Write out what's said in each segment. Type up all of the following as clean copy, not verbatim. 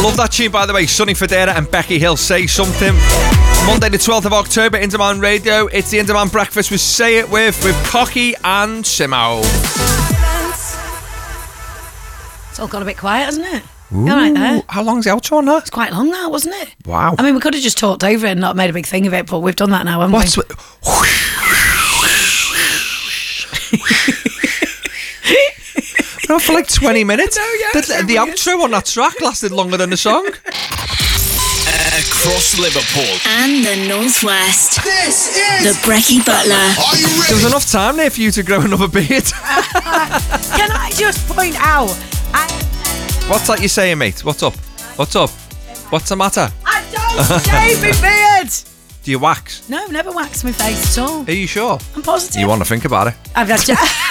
Love that tune, by the way. Sonny Fodera and Becky Hill, Say Something. Monday the 12th of October, Indie Radio. It's the Indie Breakfast with Say It with Cocky and Simo. It's all got a bit quiet, hasn't it? Ooh, right there. How long's the outro on that? It's quite long now, wasn't it? Wow. I mean, we could have just talked over it and not made a big thing of it, but we've done that now, haven't we? No, for like 20 minutes. The weird. outro on that track lasted longer than the song. Across Liverpool and the Northwest. This is the Brekkie Butler. Are you ready? There was enough time there for you to grow another beard. Can I just point out? What's that you're saying, mate? What's up? What's up? What's the matter? I don't shave my beard. Do you wax? No, I've never waxed my face at all. Are you sure? I'm positive. You want to think about it? I've had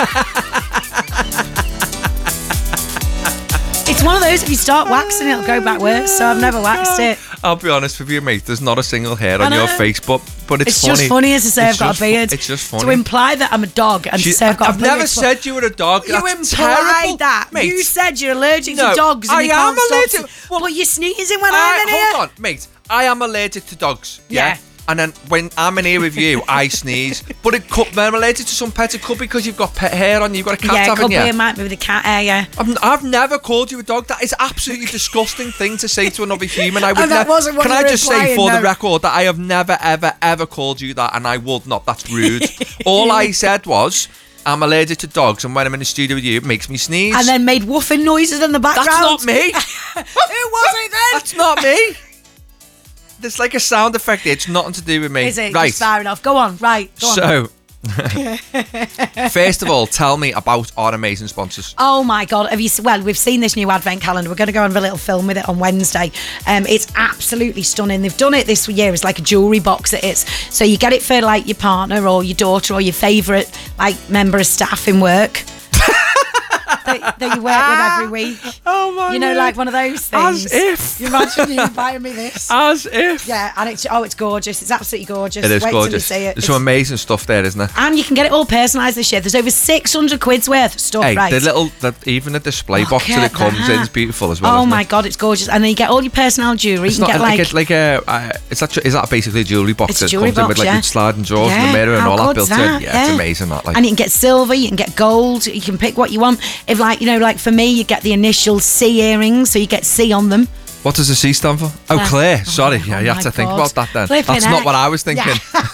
It's one of those, if you start waxing, it'll go back worse, so I've never waxed it. I'll be honest with you, mate. There's not a single hair on your face, but it's funny. Just funny as to say I've got a beard. It's just funny. To imply that I'm a dog and to say I've got a beard. I've never said you were a dog. You That's implied terrible, that. mate. You said you're allergic No, to dogs and I you can't am stop allergic. Well, you're sneezing when I'm in here. Hold on, mate. I am allergic to dogs. Yeah. And then when I'm in here with you, I sneeze. But I'm allergic to some pets. It could be because you've got pet hair on you. You've got a cat, haven't you? Yeah, it could be. It might be with the cat hair, yeah. I've never called you a dog. That is absolutely disgusting thing to say to another human. I would And that wasn't what Can you I were just say implying, for no. the record that I have never, ever, ever called you that, and I would not. That's rude. All I said was, I'm allergic to dogs, and when I'm in the studio with you, it makes me sneeze. And then made woofing noises in the background. That's not me. Who was it then? That's not me. There's like a sound effect. It's nothing to do with me. Is it? Right. Just fair enough. Go on. Right. Go on. So, first of all, tell me about our amazing sponsors. Oh my God! We've seen this new advent calendar. We're going to go on a little film with it on Wednesday. It's absolutely stunning. They've done it this year. It's like a jewellery box. It is. So you get it for like your partner or your daughter or your favourite like member of staff in work. that you work with every week. Oh my! You know, word. like one of those things. As if. You imagine you buying me this. As if. Yeah, and it's gorgeous. It's absolutely gorgeous. It is Wait gorgeous. till you see it. There's some amazing stuff there, isn't there? And you can get it all personalised this year. There's over 600 quid's worth of stuff, Hey, right? even the display Look box that at it comes in that. is beautiful as well. Oh isn't my it? God, it's gorgeous. And then you get all your personal jewellery. It's You can not get is that basically a jewellery box It's a that jewellery comes in with box, like yeah. the sliding drawers and the mirror and how all that good's built that? in? Yeah, it's amazing that. Like. And you can get silver, you can get gold, you can pick what you want. If like for me, you get the initial C earrings, so you get C on them. What does the C stand for? Oh, Claire. Sorry, oh yeah, you have my to think God. about that then. Flipping That's not heck. what I was thinking.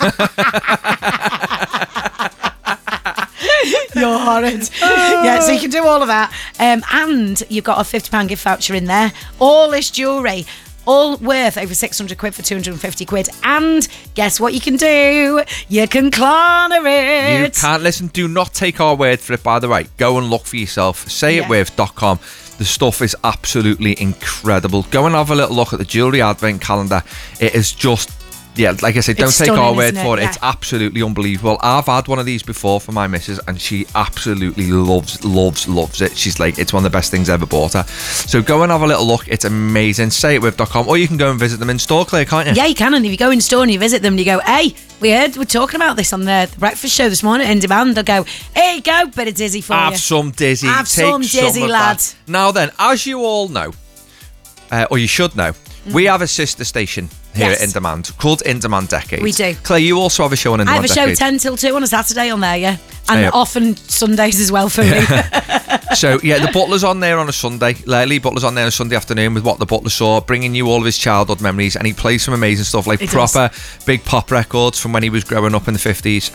You're horrid. Yeah, so you can do all of that. And you've got a £50 gift voucher in there. All this jewellery, all worth over 600 quid for 250 quid. And guess what you can do? You can Klarna it. You can't listen. Do not take our word for it, by the way. Go and look for yourself. Sayitwith.com. The stuff is absolutely incredible. Go and have a little look at the jewellery advent calendar. It is just, yeah, like I said, don't take our word for it. It's absolutely unbelievable. I've had one of these before for my missus, and she absolutely loves it. She's like, it's one of the best things I ever bought her. So go and have a little look. It's amazing. Sayitwith.com. Or you can go and visit them in store, Claire, can't you? Yeah, you can. And if you go in store and you visit them and you go, hey, we heard we're talking about this on the breakfast show this morning in demand, they'll go, here you go, bit of dizzy for Have you. some dizzy. Have Take some dizzy, of lad. that. Now then, as you all know, or you should know, we have a sister station here at In Demand called In Demand Decades. We do. Claire, you also have a show on In I Demand have a show Decades. 10 till 2 on a Saturday on there, yeah. And Yeah. often Sundays as well for me. So, yeah, the Butler's on there on a Sunday. Lee Butler's on there on a Sunday afternoon with What the Butler Saw, bringing you all of his childhood memories, and he plays some amazing stuff, like It proper big pop records from when he was growing up in the 80s.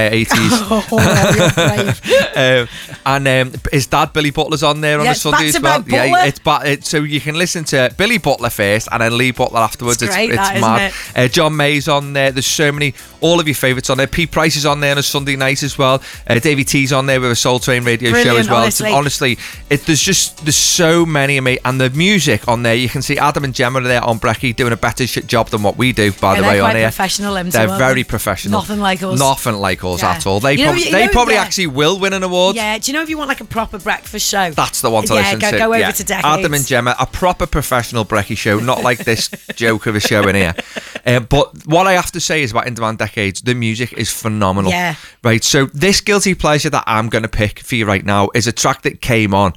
And his dad, Billy Butler's on there on a Sunday as well. So you can listen to Billy Butler first and then Lee Butler afterwards. It's great, it's that, mad. isn't it? John May's on there. There's so many, all of your favourites on there. Pete Price is on there on a Sunday night as well. Davey T's on there with a Soul Train radio show as well. Honestly. There's so many of me, and the music on there. You can see Adam and Gemma are there on Brekkie doing a better job than what we do. By the way, on here, professional. they're very professional. Nothing like us. Nothing like us Yeah. at all. They probably actually will win an award. Yeah. Do you know if you want like a proper breakfast show? That's the one to listen to. Go over to Decades. Adam and Gemma, a proper professional Brekkie show, not like this joke of a show in here. But what I have to say is about In Demand Decades, the music is phenomenal. Yeah. Right, so this guilty pleasure that I'm going to pick for you right now is a track that came on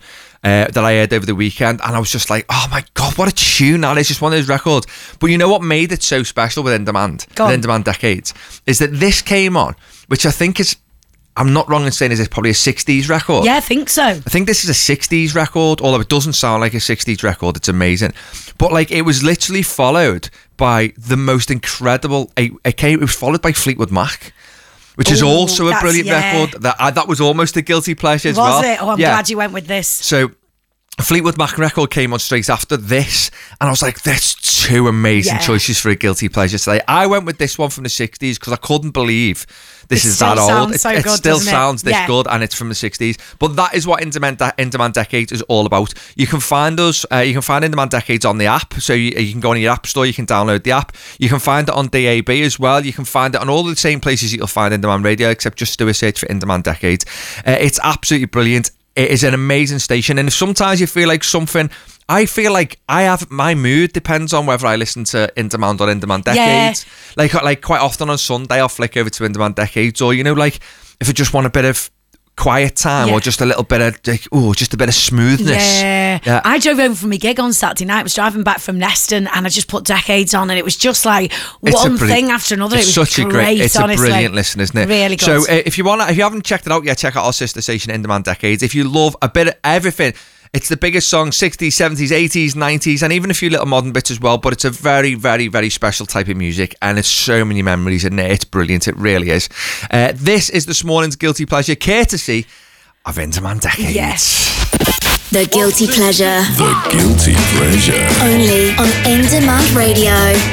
that I heard over the weekend, and I was just like, oh my God, what a tune that is. Just one of those records. But you know what made it so special with In Demand, In Demand Decades, is that this came on, which I think is, I'm not wrong in saying, is it probably a 60s record? Yeah, I think so. I think this is a 60s record, although it doesn't sound like a 60s record. It's amazing. But like, it was literally followed by the most incredible, it was followed by Fleetwood Mac, which is also a brilliant record. That was almost a guilty pleasure as well. Was it? Oh, I'm glad you went with this. So Fleetwood Mac record came on straight after this, and I was like, that's two amazing choices for a guilty pleasure today. I went with this one from the 60s because I couldn't believe this is that old. It still sounds this good, and it's from the 60s. But that is what In Demand Decades is all about. You can find us, you can find In Demand Decades on the app. So you can go on your app store, you can download the app. You can find it on DAB as well. You can find it on all the same places that you'll find In Demand Radio, except just do a search for In Demand Decades. It's absolutely brilliant. It is an amazing station, and if sometimes you feel like something, I feel like my mood depends on whether I listen to In Demand or In Demand Decades. Like quite often on Sunday I'll flick over to In Demand Decades, or if I just want a bit of quiet time or just a little bit of just a bit of smoothness. Yeah. I drove over from my gig on Saturday night. I was driving back from Neston, and I just put Decades on, and it was just like one thing after another. It's it was such great, it's honestly. a brilliant listen, isn't it? Really good. So if you haven't checked it out yet, check out our sister station In Demand Decades. If you love a bit of everything, it's the biggest songs, 60s, 70s, 80s, 90s, and even a few little modern bits as well. But it's a very, very, very special type of music, and it's so many memories in there. It's brilliant. It really is. This is this morning's Guilty Pleasure, courtesy of In Demand Decades. Yes. The Guilty Pleasure. The Guilty Pleasure. Only on In Demand Radio.